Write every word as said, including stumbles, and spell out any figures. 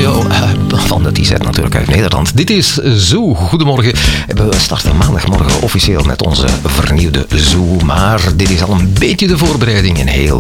radio van de T Z natuurlijk uit Nederland. Dit is Zoo. Goedemorgen. We starten maandagmorgen officieel met onze vernieuwde Zoo. Maar dit is al een beetje de voorbereiding. Een heel